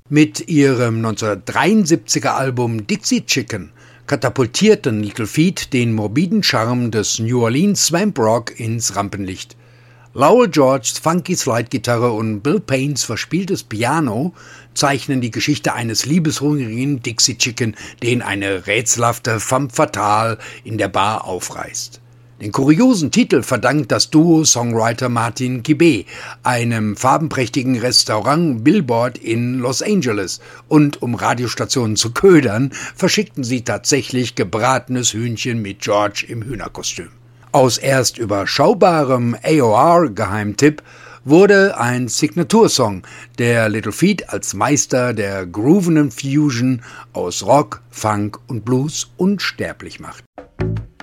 Mit ihrem 1973er Album Dixie Chicken katapultierten Little Feat den morbiden Charme des New Orleans Swamp Rock ins Rampenlicht. Lowell Georges funky Slide-Gitarre und Bill Paynes verspieltes Piano zeichnen die Geschichte eines liebeshungrigen Dixie Chicken, den eine rätselhafte femme fatale in der Bar aufreißt. Den kuriosen Titel verdankt das Duo Songwriter Martin Kibbe einem farbenprächtigen Restaurant Billboard in Los Angeles, und um Radiostationen zu ködern, verschickten sie tatsächlich gebratenes Hühnchen mit George im Hühnerkostüm. Aus erst überschaubarem AOR-Geheimtipp wurde ein Signatursong, der Little Feat als Meister der groovenden Fusion aus Rock, Funk und Blues unsterblich macht.